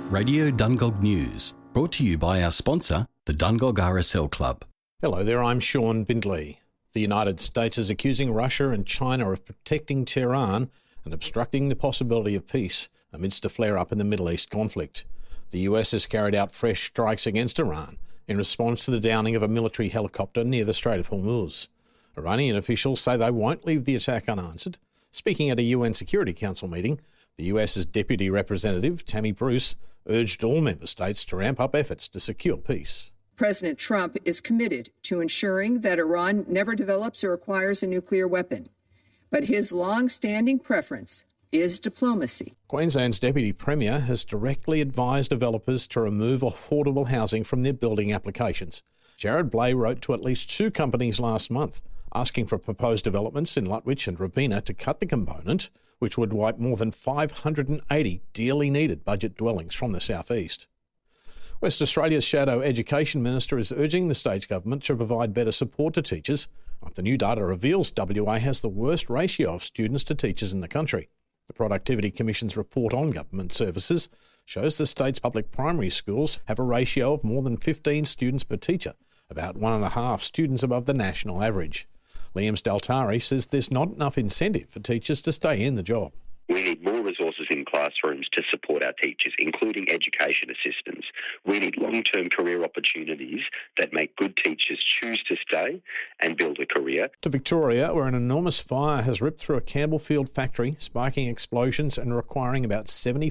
Radio Dungog News, brought to you by our sponsor, the Dungog RSL Club. Hello there, I'm Sean Bindley. The United States is accusing Russia and China of protecting Tehran and obstructing the possibility of peace amidst a flare-up in the Middle East conflict. The US has carried out fresh strikes against Iran in response to the downing of a military helicopter near the Strait of Hormuz. Iranian officials say they won't leave the attack unanswered. Speaking at a UN Security Council meeting, the US's Deputy Representative, Tammy Bruce, urged all member states to ramp up efforts to secure peace. President Trump is committed to ensuring that Iran never develops or acquires a nuclear weapon, but his long-standing preference is diplomacy. Queensland's Deputy Premier has directly advised developers to remove affordable housing from their building applications. Jared Blay wrote to at least 2 companies last month, asking for proposed developments in Lutwyche and Robina to cut the component, which would wipe more than 580 dearly needed budget dwellings from the southeast. West Australia's Shadow Education Minister is urging the state government to provide better support to teachers after new data reveals WA has the worst ratio of students to teachers in the country. The Productivity Commission's report on government services shows the state's public primary schools have a ratio of more than 15 students per teacher, about 1.5 students above the national average. Liam Staltari says there's not enough incentive for teachers to stay in the job. We need more resources in classrooms to support our teachers, including education assistants. We need long-term career opportunities that make good teachers choose to stay and build a career. To Victoria, where an enormous fire has ripped through a Campbellfield factory, sparking explosions and requiring about 70